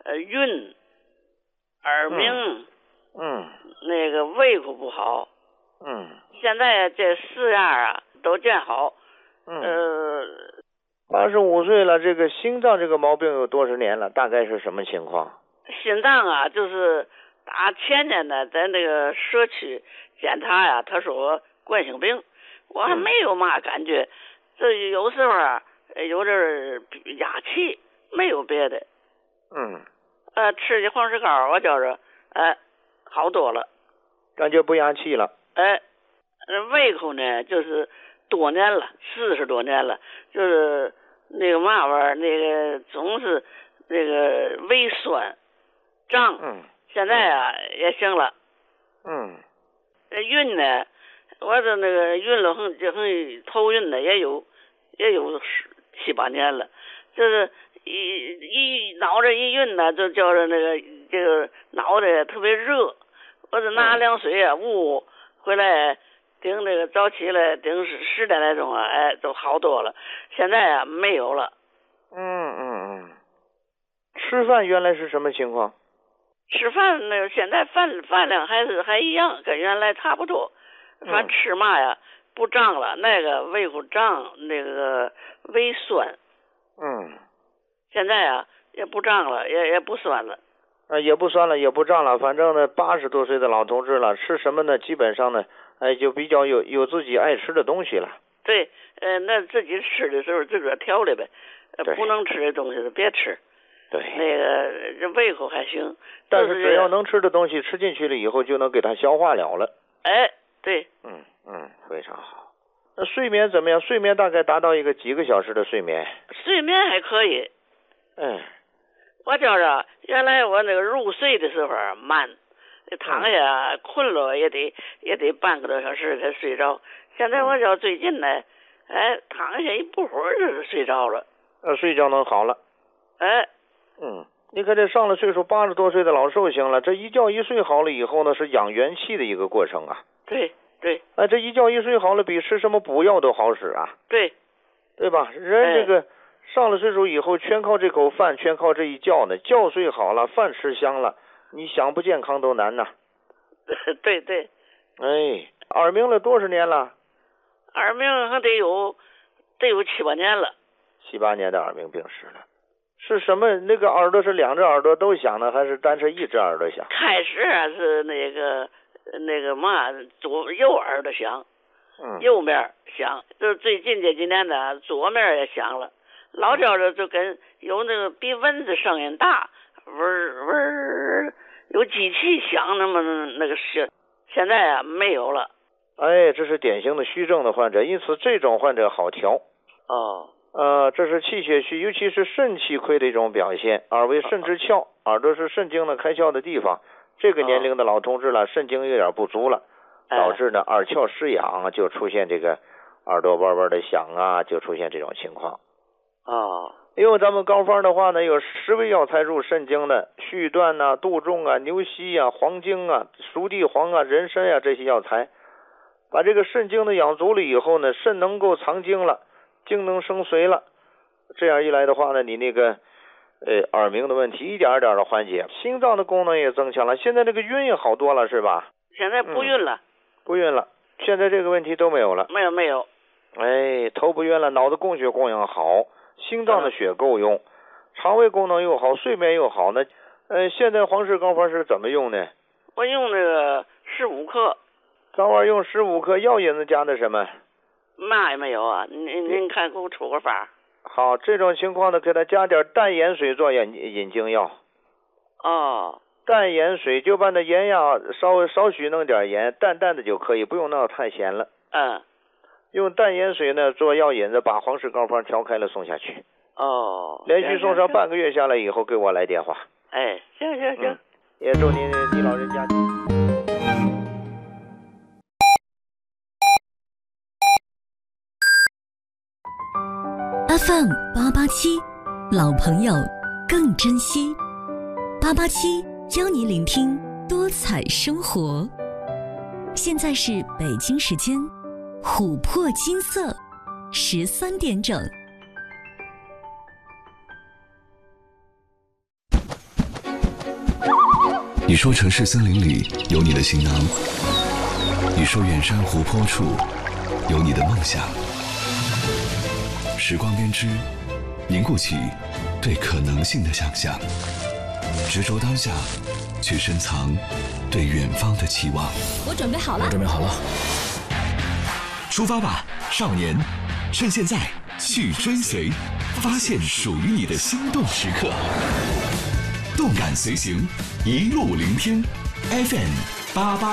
晕、耳鸣，那个胃口不好，现在这4样啊都见好。 85岁了，这个心脏这个毛病有多少年了？大概是什么情况？ 心脏啊，就是打前年呢，在那个社区检查呀，他说我冠心病，我还没有嘛感觉，这有时候啊有点压气，没有别的。吃的黄石膏，我觉着好多了， 感觉不压气了。 胃口呢，就是多年了，40多年了，就是那个嘛玩意儿，那个总是那个胃酸胀。现在啊也行了。晕呢，我这那个晕了很头晕的也有7、8年了，就是一脑袋一晕呢，就叫着那个这个脑袋特别热，我就拿凉水啊捂回来，顶这个早起来顶10点来钟啊，都好多了。现在啊没有了。 吃饭原来是什么情况？ 吃饭那个现在饭量还一样，跟原来差不多。反正吃嘛呀不胀了，那个胃口胀，那个胃酸。现在啊也不胀了，也不酸了。 也不酸了，也不胀了，反正呢80多岁的老同志了，吃什么呢？基本上呢，就比较有自己爱吃的东西了。 对，那自己吃的时候自个儿调理呗，不能吃的东西就别吃。 对， 那个这胃口还行， 但是只要能吃的东西吃进去了以后，就能给它消化了。 对。 非常好。那睡眠怎么样？睡眠大概达到一个几个小时的睡眠？ 睡眠还可以。我觉着原来我那个入睡的时候慢，躺下困了也得半个多小时才睡着。现在我觉最近呢，躺下一不会儿就睡着了。 睡觉能好了。你看这上了岁数80多岁的老寿星了，这一觉一睡好了以后呢，是养元气的一个过程啊。 对。 这一觉一睡好了，比吃什么补药都好使啊。对吧？人这个上了岁数以后，全靠这口饭，全靠这一觉呢。觉睡好了，饭吃香了，你想不健康都难呐。 对。 耳鸣了多少年了？ 耳鸣还得有7、8年了。 7、8年的耳鸣病史了。是什么？那个耳朵是2只耳朵都响呢，还是单是1只耳朵响？ 开始是那个嘛，右耳朵响，右面响。就是最近这几年呢，左面也响了。老觉着就跟有那个比蚊子声音大，嗡，有机器响那么那个声。现在啊没有了。 这是典型的虚症的患者，因此这种患者好调。这是气血虚，尤其是肾气亏的一种表现。耳为肾之窍，耳朵是肾经的开窍的地方。这个年龄的老同志了，肾经有点不足了，导致呢耳窍失养，就出现这个耳朵嗡嗡的响啊，就出现这种情况。因为咱们膏方的话呢，有10味药材入肾经的，续断啊、杜仲啊、牛膝啊、黄精啊、熟地黄啊、人参啊这些药材，把这个肾经的养足了以后呢，肾能够藏精了，精能生髓了。这样一来的话呢，你那个耳鸣的问题一点一点的缓解，心脏的功能也增强了。现在这个晕也好多了，是吧？ 现在不晕了。 不晕了，现在这个问题都没有了。 没有。 头不晕了，脑子供血供养好，心脏的血够用，肠胃功能又好，睡眠又好。那现在黄氏膏方是怎么用呢？ 我用那个15克。 早晚用15克，药引子加的什么？ 嘛也没有啊，您看给我出个法。 好，这种情况呢，给他加点淡盐水做引经药。淡盐水就把那盐呀少许弄点盐，淡淡的就可以，不用弄太咸了。用淡盐水呢做药引子，把黄氏膏方调开了送下去。连续送上半个月下来以后，给我来电话。 行。 也祝你老人家。 FM 887，老朋友更珍惜。887教你聆听多彩生活。现在是北京时间琥珀金色13点整。 你说城市森林里有你的行囊，你说远山湖泊处有你的梦想。时光编织，凝固起对可能性的想象，执着当下，去深藏对远方的期望。 我准备好了， 出发吧，少年！趁现在去追随，发现属于你的心动时刻。动感随行，一路聆听 FM88。